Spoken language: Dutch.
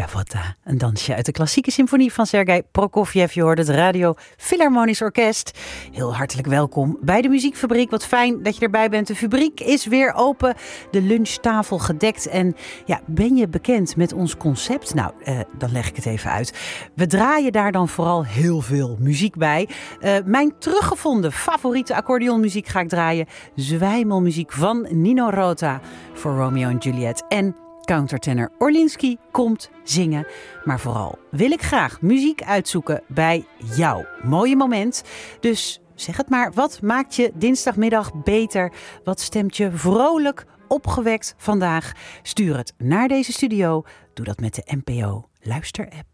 Gavotta, een dansje uit de klassieke symfonie van Sergei Prokofjev. Je hoort het Radio Philharmonisch Orkest. Heel hartelijk welkom bij de Muziekfabriek. Wat fijn dat je erbij bent. De fabriek is weer open, de lunchtafel gedekt. En ja, ben je bekend met ons concept? Nou, dan leg ik het even uit. We draaien daar dan vooral heel veel muziek bij. Mijn teruggevonden favoriete accordeonmuziek ga ik draaien. Zwijmelmuziek van Nino Rota voor Romeo en Juliet. En countertenor Orlinsky komt zingen. Maar vooral wil ik graag muziek uitzoeken bij jou. Mooie moment. Dus zeg het maar, wat maakt je dinsdagmiddag beter? Wat stemt je vrolijk opgewekt vandaag? Stuur het naar deze studio. Doe dat met de NPO Luister-app.